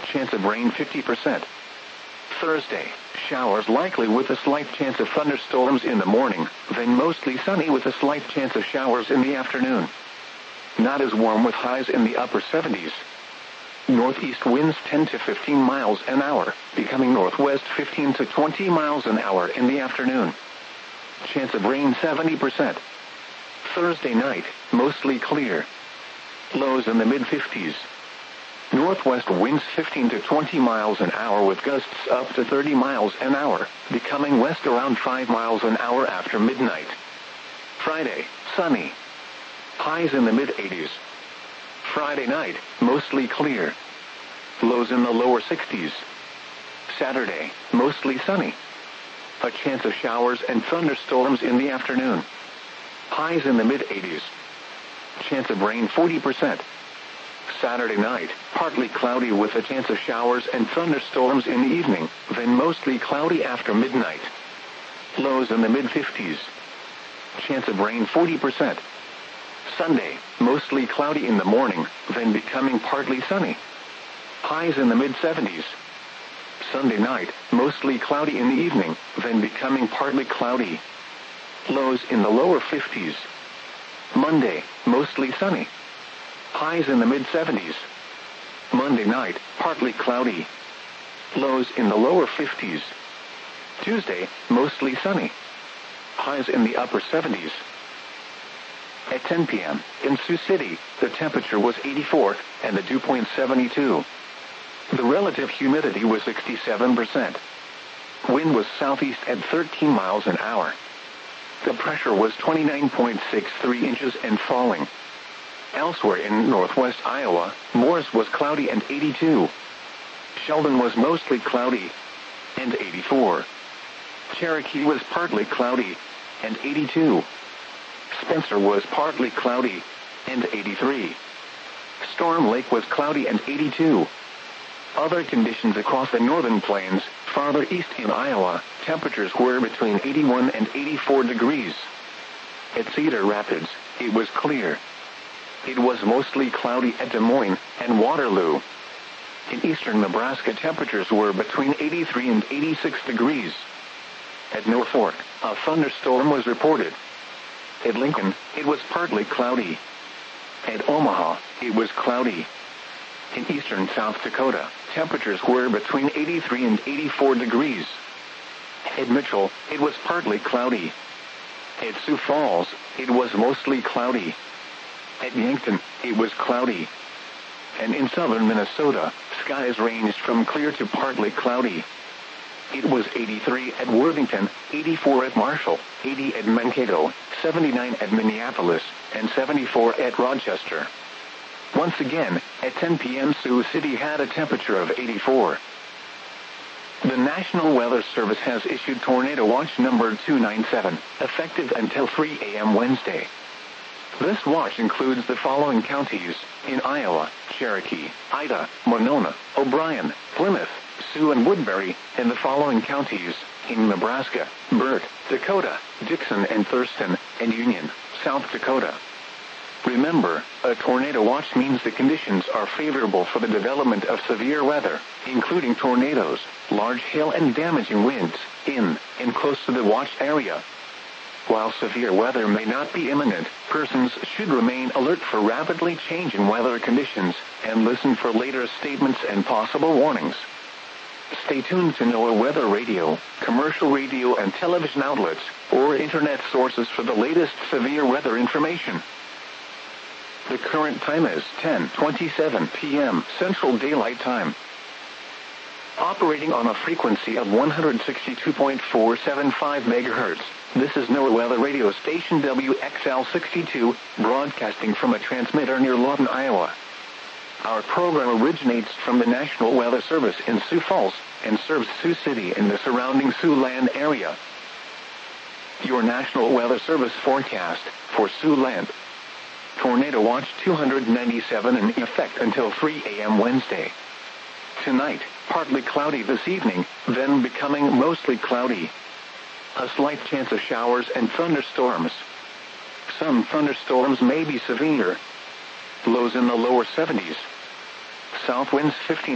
chance of rain 50%. Thursday, showers likely with a slight chance of thunderstorms in the morning, then mostly sunny with a slight chance of showers in the afternoon. Not as warm with highs in the upper 70s. Northeast winds 10 to 15 miles an hour, becoming northwest 15 to 20 miles an hour in the afternoon. Chance of rain 70%. Thursday night, mostly clear. Lows in the mid-50s. Northwest winds 15 to 20 miles an hour with gusts up to 30 miles an hour, becoming west around 5 miles an hour after midnight. Friday, sunny. Highs in the mid-80s. Friday night, mostly clear. Lows in the lower 60s. Saturday, mostly sunny. A chance of showers and thunderstorms in the afternoon. Highs in the mid-80s. Chance of rain 40%. Saturday night, partly cloudy with a chance of showers and thunderstorms in the evening, then mostly cloudy after midnight. Lows in the mid-50s. Chance of rain 40%. Sunday, mostly cloudy in the morning, then becoming partly sunny. Highs in the mid-70s. Sunday night, mostly cloudy in the evening, then becoming partly cloudy. Lows in the lower 50s. Monday, mostly sunny. Highs in the mid-70s. Monday night, partly cloudy. Lows in the lower 50s. Tuesday, mostly sunny. Highs in the upper 70s. At 10 p.m., in Sioux City, the temperature was 84, and the dew point 72. The relative humidity was 67%. Wind was southeast at 13 miles an hour. The pressure was 29.63 inches and falling. Elsewhere in northwest Iowa, Morris was cloudy and 82. Sheldon was mostly cloudy and 84. Cherokee was partly cloudy and 82. Spencer was partly cloudy and 83. Storm Lake was cloudy and 82. Other conditions across the northern plains, farther east in Iowa, temperatures were between 81 and 84 degrees. At Cedar Rapids, it was clear. It was mostly cloudy at Des Moines and Waterloo. In eastern Nebraska, temperatures were between 83 and 86 degrees. At Norfolk, a thunderstorm was reported. At Lincoln, it was partly cloudy. At Omaha, it was cloudy. In eastern South Dakota, temperatures were between 83 and 84 degrees. At Mitchell, it was partly cloudy. At Sioux Falls, it was mostly cloudy. At Yankton, it was cloudy. And in southern Minnesota, skies ranged from clear to partly cloudy. It was 83 at Worthington, 84 at Marshall, 80 at Mankato, 79 at Minneapolis, and 74 at Rochester. Once again, at 10 p.m. Sioux City had a temperature of 84. The National Weather Service has issued Tornado Watch number 297, effective until 3 a.m. Wednesday. This watch includes the following counties in Iowa: Cherokee, Ida, Monona, O'Brien, Plymouth, Sioux and Woodbury, and the following counties in Nebraska: Burt, Dakota, Dixon and Thurston, and Union, South Dakota. Remember, a tornado watch means the conditions are favorable for the development of severe weather, including tornadoes, large hail and damaging winds, in and close to the watched area. While severe weather may not be imminent, persons should remain alert for rapidly changing weather conditions and listen for later statements and possible warnings. Stay tuned to NOAA Weather Radio, commercial radio and television outlets, or internet sources for the latest severe weather information. The current time is 10:27 p.m. Central Daylight Time. Operating on a frequency of 162.475 MHz, this is NOAA Weather Radio Station WXL62, broadcasting from a transmitter near Lawton, Iowa. Our program originates from the National Weather Service in Sioux Falls and serves Sioux City and the surrounding Siouxland area. Your National Weather Service forecast for Siouxland. Tornado Watch 297 in effect until 3 a.m. Wednesday. Tonight, partly cloudy this evening, then becoming mostly cloudy. A slight chance of showers and thunderstorms. Some thunderstorms may be severe. Lows in the lower 70s. South winds 15